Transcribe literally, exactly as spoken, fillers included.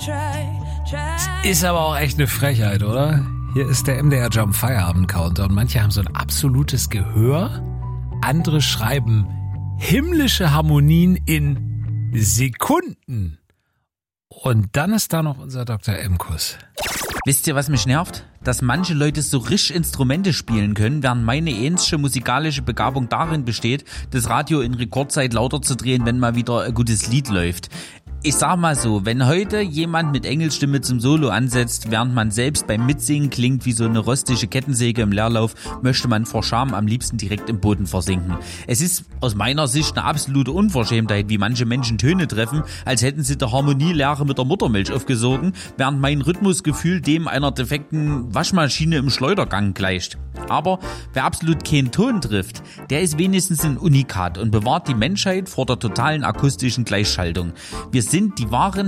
Ist aber auch echt eine Frechheit, oder? Hier ist der M D R Jump Feierabend Counter und manche haben so ein absolutes Gehör. Andere schreiben himmlische Harmonien in Sekunden. Und dann ist da noch unser Doktor M-Kuss. Wisst ihr, was mich nervt? Dass manche Leute so richtig Instrumente spielen können, während meine ähnliche musikalische Begabung darin besteht, das Radio in Rekordzeit lauter zu drehen, wenn mal wieder ein gutes Lied läuft. Ich sag mal so, wenn heute jemand mit Engelsstimme zum Solo ansetzt, während man selbst beim Mitsingen klingt wie so eine rostige Kettensäge im Leerlauf, möchte man vor Scham am liebsten direkt im Boden versinken. Es ist aus meiner Sicht eine absolute Unverschämtheit, wie manche Menschen Töne treffen, als hätten sie der Harmonielehre mit der Muttermilch aufgesogen, während mein Rhythmusgefühl dem einer defekten Waschmaschine im Schleudergang gleicht. Aber wer absolut keinen Ton trifft, der ist wenigstens ein Unikat und bewahrt die Menschheit vor der totalen akustischen Gleichschaltung. Wir sind die wahren